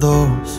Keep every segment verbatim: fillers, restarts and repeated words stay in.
those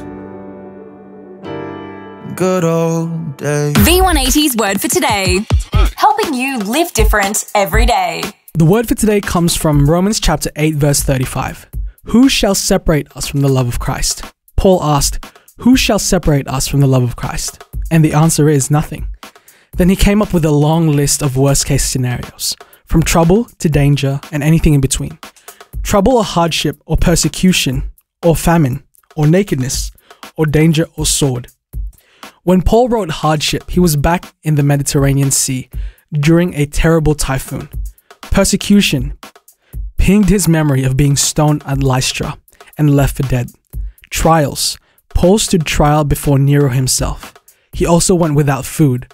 good old days. V one eighty's word for today. Helping you live different every day. The word for today comes from Romans chapter eight, verse thirty-five. Who shall separate us from the love of Christ? Paul asked, who shall separate us from the love of Christ? And the answer is nothing. Then he came up with a long list of worst case scenarios, from trouble to danger and anything in between. Trouble or hardship or persecution or famine or nakedness or danger or sword. When Paul wrote hardship, he was back in the Mediterranean Sea during a terrible typhoon. Persecution pinged his memory of being stoned at Lystra and left for dead. Trials. Paul stood trial before Nero himself. He also went without food,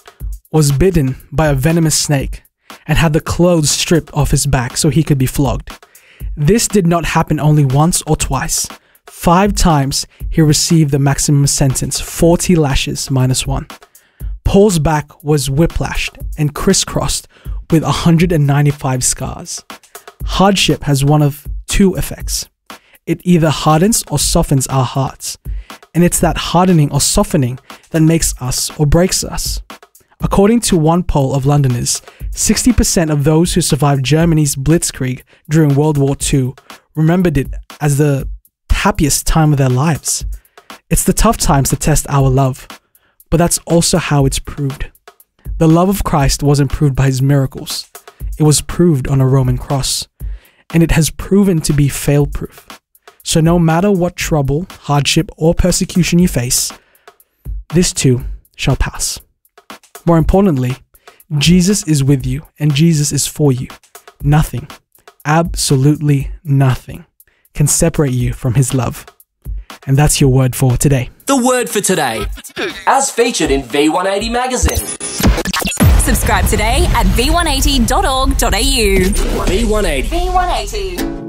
was bitten by a venomous snake, and had the clothes stripped off his back so he could be flogged. This did not happen only once or twice. Five times he received the maximum sentence, forty lashes minus one. Paul's back was whiplashed and crisscrossed with one hundred ninety-five scars. Hardship has one of two effects. It either hardens or softens our hearts. And it's that hardening or softening that makes us or breaks us. According to one poll of Londoners, sixty percent of those who survived Germany's Blitzkrieg during World War Two remembered it as the happiest time of their lives. It's the tough times that test our love, but that's also how it's proved. The love of Christ wasn't proved by his miracles. It was proved on a Roman cross, and it has proven to be fail-proof. So no matter what trouble, hardship, or persecution you face, this too shall pass. More importantly, Jesus is with you and Jesus is for you. Nothing, absolutely nothing, can separate you from his love. And that's your word for today. The word for today, as featured in V one eighty magazine. Subscribe today at v one eighty dot org dot a u. V one eighty. V one eighty.